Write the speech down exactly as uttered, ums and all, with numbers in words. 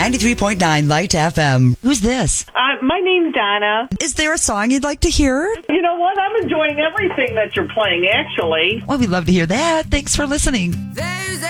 ninety-three point nine Light F M. Who's this? Uh, my name's Donna. Is there a song you'd like to hear? You know what? I'm enjoying everything that you're playing, actually. Well, we'd love to hear that. Thanks for listening. There's